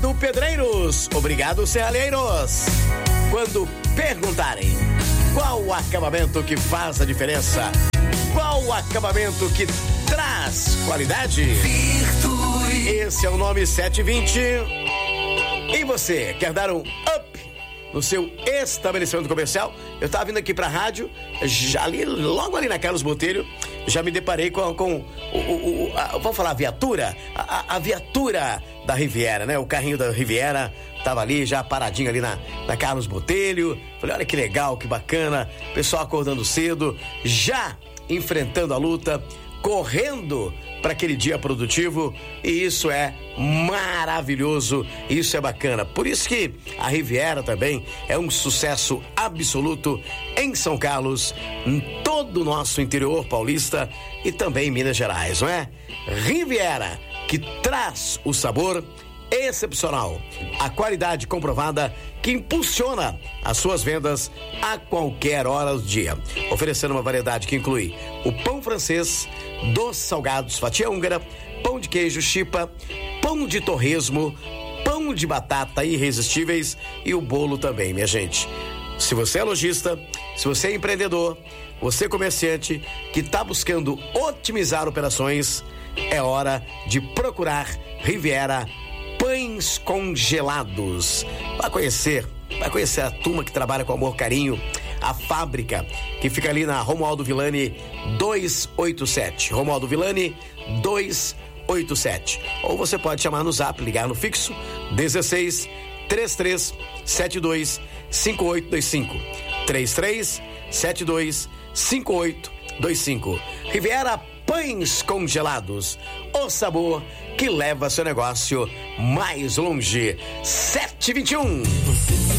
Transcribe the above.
Obrigado, pedreiros. Obrigado, serralheiros. Quando perguntarem qual o acabamento que faz a diferença, qual o acabamento que traz qualidade, esse é o nome 720. E você quer dar um up no seu estabelecimento comercial? Eu tava vindo aqui pra rádio, já ali, logo ali na Carlos Botelho, já me deparei com vamos falar, a viatura? A viatura da Riviera, né? O carrinho da Riviera tava ali, já paradinho ali na Carlos Botelho. Falei, olha que legal, que bacana. Pessoal acordando cedo, já enfrentando a luta, correndo para aquele dia produtivo, e isso é maravilhoso, isso é bacana. Por isso que a Riviera também é um sucesso absoluto em São Carlos, em todo o nosso interior paulista e também em Minas Gerais, não é? Riviera, que traz o sabor excepcional, a qualidade comprovada que impulsiona as suas vendas a qualquer hora do dia, oferecendo uma variedade que inclui o pão francês, doces salgados, fatia húngara, pão de queijo chipa, pão de torresmo, pão de batata irresistíveis e o bolo também, minha gente. Se você é lojista, se você é empreendedor, você é comerciante que está buscando otimizar operações, é hora de procurar Riviera Pães Congelados. Vai conhecer a turma que trabalha com amor, carinho, a fábrica que fica ali na Romualdo Villani 287. Romualdo Villani 287. Ou você pode chamar no Zap, ligar no fixo 16 33 72 5825. 33 72 5825. Riviera Pães Congelados, o sabor que leva seu negócio mais longe. 721.